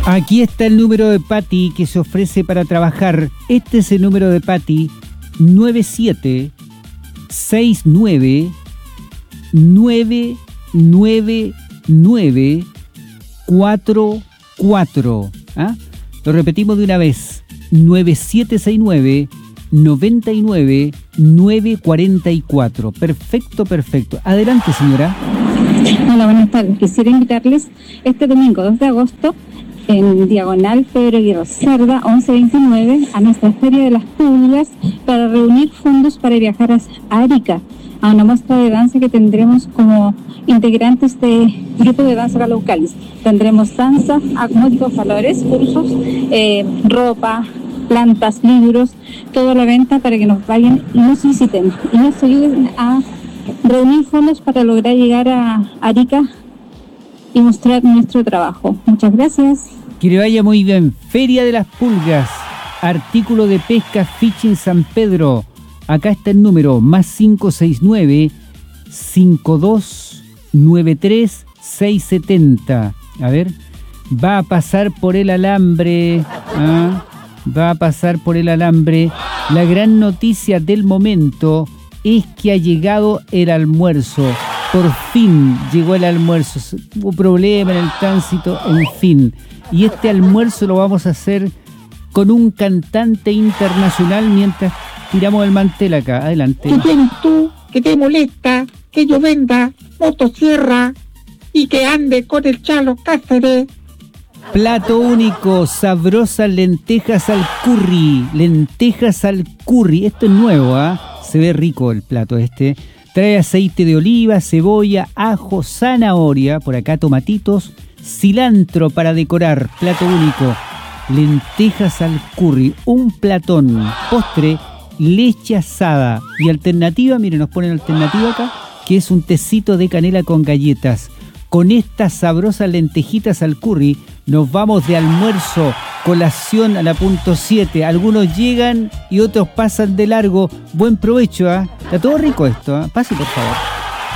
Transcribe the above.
Aquí está el número de Pati que se ofrece para trabajar. Este es el número de Pati: 9769 99944. ¿Ah? Lo repetimos de una vez: 9769 99944. Perfecto, perfecto. Adelante, señora. Hola, buenas tardes. Quisiera invitarles este domingo 2 de agosto en Diagonal Pedro Aguirre Cerda 1129 a nuestra Feria de las Pulgas para reunir fondos para viajar a Arica, a una muestra de danza que tendremos como integrantes de grupo de danza Calaucalis. Tendremos danza a módicos valores, cursos, ropa, plantas, libros, todo a la venta para que nos vayan y nos visiten y nos ayuden a reunir fondos para lograr llegar a Arica y mostrar nuestro trabajo. Muchas gracias. Que le vaya muy bien. Feria de las Pulgas, artículo de pesca Fishing San Pedro. Acá está el número: más 569-5293-670. A ver, va a pasar por el alambre. Va a pasar por el alambre. La gran noticia del momento es que ha llegado el almuerzo. Por fin llegó el almuerzo. Hubo problema en el tránsito, en fin. Y este almuerzo lo vamos a hacer con un cantante internacional mientras tiramos el mantel acá. Adelante. ¿Qué tienes tú que te molesta que yo venda motosierra y que ande con el Chalo Cáceres? Plato único, sabrosas lentejas al curry. Lentejas al curry. Esto es nuevo, ¿ah? Se ve rico el plato este. Trae aceite de oliva, cebolla, ajo, zanahoria, por acá tomatitos, cilantro para decorar. Plato único, lentejas al curry, un platón. Postre, leche asada. Y alternativa, miren, nos ponen alternativa acá, que es un tecito de canela con galletas. Con estas sabrosas lentejitas al curry, nos vamos de almuerzo, colación a la punto 7. Algunos llegan y otros pasan de largo. Buen provecho, ¿ah? Está todo rico esto, ¿ah? Pase, por favor.